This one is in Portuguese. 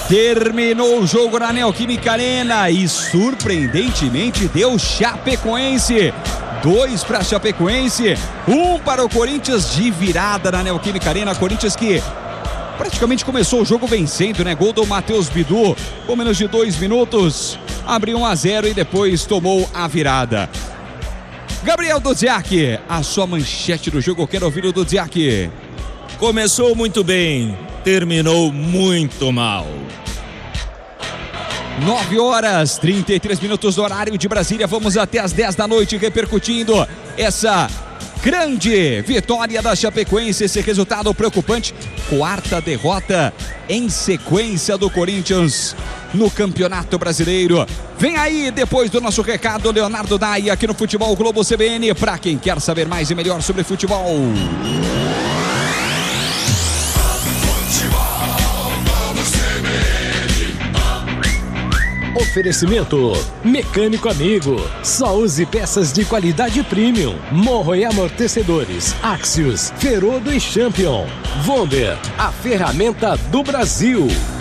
Terminou o jogo na Neoquímica Arena e surpreendentemente deu Chapecoense. 2 para Chapecoense, 1 para o Corinthians de virada na Neoquímica Arena. Corinthians que praticamente começou o jogo vencendo, né? Gol do Matheus Bidu com menos de 2 minutos. Abriu 1-0 e depois tomou a virada. Gabriel Dudziak, a sua manchete do jogo, eu quero ouvir o Dudziak. Começou muito bem, terminou muito mal. 9h33 do horário de Brasília. Vamos até as 10 da noite repercutindo essa grande vitória da Chapecoense. Esse resultado preocupante. 4ª derrota em sequência do Corinthians no Campeonato Brasileiro. Vem aí, depois do nosso recado, Leonardo Dai aqui no Futebol Globo CBN. Para quem quer saber mais e melhor sobre futebol. Oferecimento Mecânico Amigo. Só use peças de qualidade premium. Morro e Amortecedores, Axios, Ferodo e Champion. Vonder, a ferramenta do Brasil.